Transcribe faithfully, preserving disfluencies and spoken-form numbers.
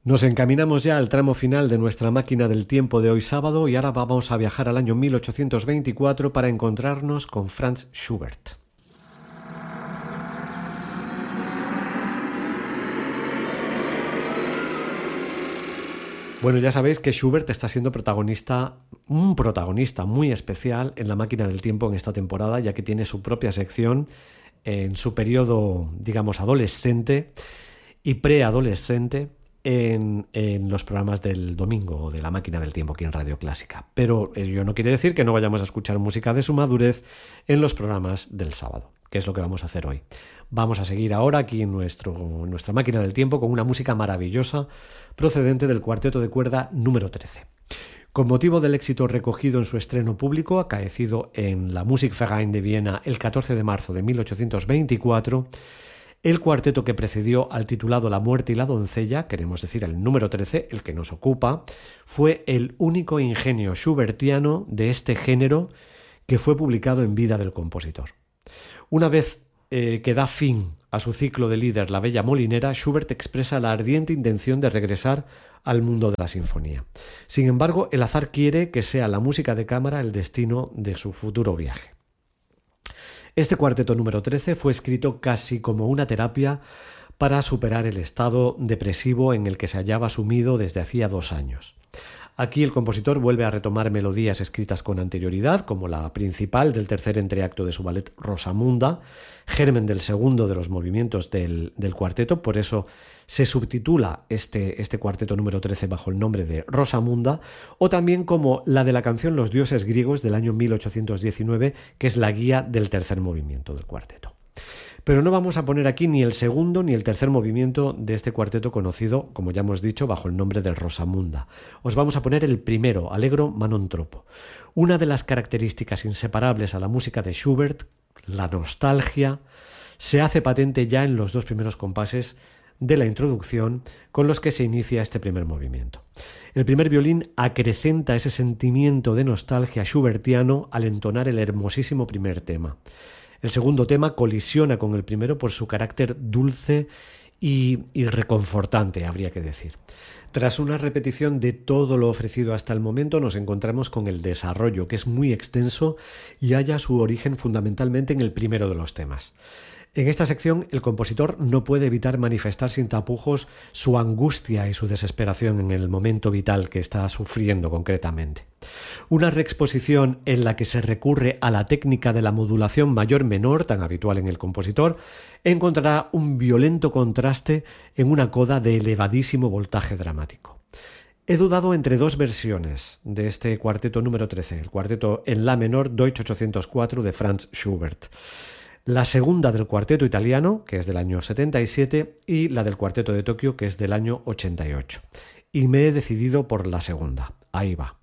Nos encaminamos ya al tramo final de nuestra máquina del tiempo de hoy sábado y ahora vamos a viajar al año mil ochocientos veinticuatro para encontrarnos con Franz Schubert. Bueno, ya sabéis que Schubert está siendo protagonista, un protagonista muy especial en la máquina del tiempo en esta temporada, ya que tiene su propia sección en su periodo, digamos, adolescente y preadolescente en, en los programas del domingo o de la máquina del tiempo aquí en Radio Clásica. Pero ello no quiere decir que no vayamos a escuchar música de su madurez en los programas del sábado, que es lo que vamos a hacer hoy. Vamos a seguir ahora aquí en nuestro, nuestra máquina del tiempo con una música maravillosa procedente del cuarteto de cuerda número trece. Con motivo del éxito recogido en su estreno público, acaecido en la Musikverein de Viena el catorce de marzo de mil ochocientos veinticuatro, el cuarteto que precedió al titulado La muerte y la doncella, queremos decir el número trece, el que nos ocupa, fue el único ingenio schubertiano de este género que fue publicado en vida del compositor. Una vez eh, que da fin a su ciclo de Lieder La bella molinera, Schubert expresa la ardiente intención de regresar al mundo de la sinfonía. Sin embargo, el azar quiere que sea la música de cámara el destino de su futuro viaje. Este cuarteto número trece fue escrito casi como una terapia para superar el estado depresivo en el que se hallaba sumido desde hacía dos años. Aquí el compositor vuelve a retomar melodías escritas con anterioridad, como la principal del tercer entreacto de su ballet Rosamunda, germen del segundo de los movimientos del, del cuarteto, por eso se subtitula este, este cuarteto número trece bajo el nombre de Rosamunda, o también como la de la canción Los dioses griegos del año mil ochocientos diecinueve, que es la guía del tercer movimiento del cuarteto. Pero no vamos a poner aquí ni el segundo ni el tercer movimiento de este cuarteto conocido, como ya hemos dicho, bajo el nombre de Rosamunda. Os vamos a poner el primero, Allegro ma non troppo. Una de las características inseparables a la música de Schubert, la nostalgia, se hace patente ya en los dos primeros compases de la introducción con los que se inicia este primer movimiento. El primer violín acrecenta ese sentimiento de nostalgia schubertiano al entonar el hermosísimo primer tema. El segundo tema colisiona con el primero por su carácter dulce y, y reconfortante, habría que decir. Tras una repetición de todo lo ofrecido hasta el momento, nos encontramos con el desarrollo, que es muy extenso y halla su origen fundamentalmente en el primero de los temas. En esta sección, el compositor no puede evitar manifestar sin tapujos su angustia y su desesperación en el momento vital que está sufriendo concretamente. Una reexposición en la que se recurre a la técnica de la modulación mayor-menor, tan habitual en el compositor, encontrará un violento contraste en una coda de elevadísimo voltaje dramático. He dudado entre dos versiones de este cuarteto número trece, el cuarteto en la menor Deutsch ochocientos cuatro de Franz Schubert. La segunda del cuarteto italiano, que es del año setenta y siete, y la del cuarteto de Tokio, que es del año ochenta y ocho. Y me he decidido por la segunda. Ahí va.